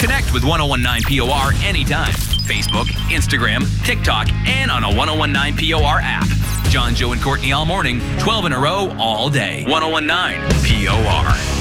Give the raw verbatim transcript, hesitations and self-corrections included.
Connect with ten nineteen P O R anytime. Facebook, Instagram, TikTok, and on a ten nineteen P O R app. John, Joe, and Courtney all morning, twelve in a row all day. ten nineteen P O R.